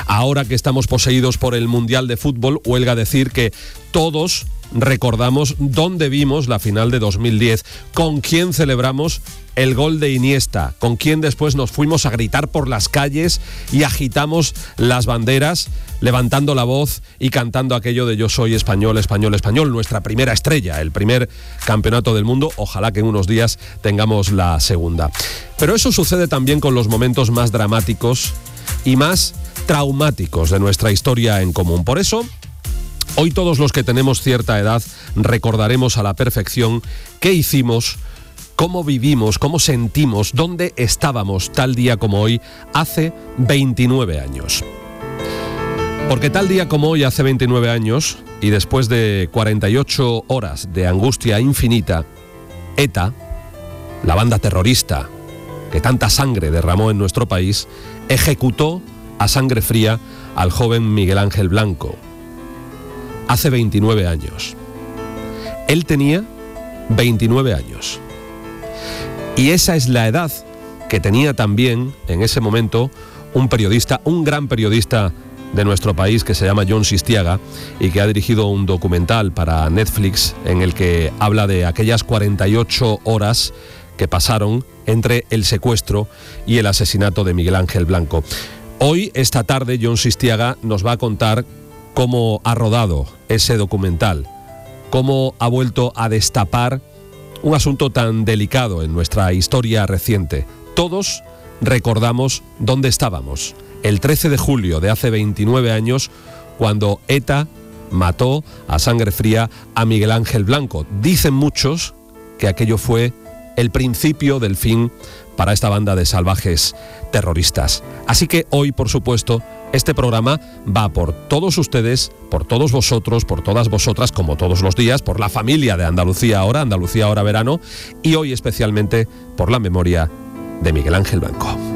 Ahora que estamos poseídos por el Mundial de Fútbol, huelga decir que todos recordamos dónde vimos la final de 2010, con quién celebramos el gol de Iniesta, con quién después nos fuimos a gritar por las calles y agitamos las banderas, levantando la voz y cantando aquello de yo soy español, español, español, nuestra primera estrella, el primer campeonato del mundo. Ojalá que en unos días tengamos la segunda. Pero eso sucede también con los momentos más dramáticos y más traumáticos de nuestra historia en común. Por eso, hoy todos los que tenemos cierta edad recordaremos a la perfección qué hicimos, cómo vivimos, cómo sentimos, dónde estábamos tal día como hoy, hace 29 años. Porque tal día como hoy, hace 29 años, y después de 48 horas de angustia infinita, ETA, la banda terrorista que tanta sangre derramó en nuestro país, ejecutó a sangre fría al joven Miguel Ángel Blanco. Hace 29 años. Él tenía 29 años. Y esa es la edad que tenía también, en ese momento, un periodista, un gran periodista de nuestro país que se llama Jon Sistiaga y que ha dirigido un documental para Netflix en el que habla de aquellas 48 horas que pasaron entre el secuestro y el asesinato de Miguel Ángel Blanco. Hoy, esta tarde, Jon Sistiaga nos va a contar cómo ha rodado ese documental, cómo ha vuelto a destapar un asunto tan delicado en nuestra historia reciente. Todos recordamos dónde estábamos el 13 de julio de hace 29 años, cuando ETA mató a sangre fría a Miguel Ángel Blanco. Dicen muchos que aquello fue el principio del fin para esta banda de salvajes terroristas. Así que hoy, por supuesto, este programa va por todos ustedes, por todos vosotros, por todas vosotras, como todos los días, por la familia de Andalucía Ahora Verano, y hoy especialmente por la memoria de Miguel Ángel Blanco.